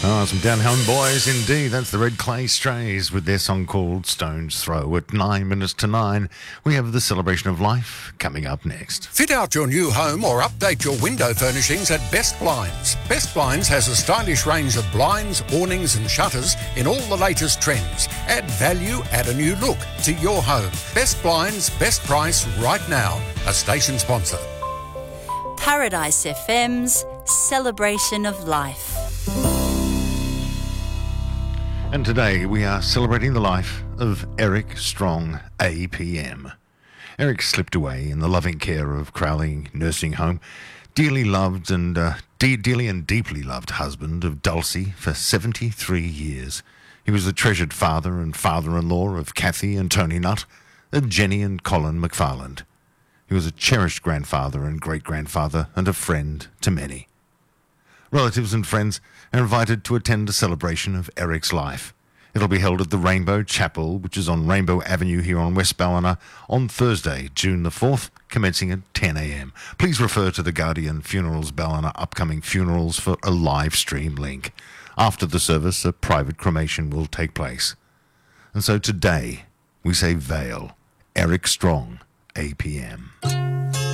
Oh, some down home boys indeed. That's the Red Clay Strays with their song called Stone's Throw. At 9 minutes to 9, we have the Celebration of Life coming up next. Fit out your new home or update your window furnishings at Best Blinds. Best Blinds has a stylish range of blinds, awnings and shutters in all the latest trends. Add value, add a new look to your home. Best Blinds, best price right now. A station sponsor. Paradise FM's Celebration of Life. And today we are celebrating the life of Eric Strong, APM. Eric slipped away in the loving care of Crowley Nursing Home, dearly loved and dearly and deeply loved husband of Dulcie for 73 years. He was the treasured father and father-in-law of Kathy and Tony Nutt, of Jenny and Colin McFarland. He was a cherished grandfather and great-grandfather and a friend to many. Relatives and friends are invited to attend a celebration of Eric's life. It'll be held at the Rainbow Chapel, which is on Rainbow Avenue here on West Ballina, on Thursday, June the 4th, commencing at 10 a.m. Please refer to the Guardian Funerals Ballina upcoming funerals for a live stream link. After the service, a private cremation will take place. And so today, we say Vale, Eric Strong, APM.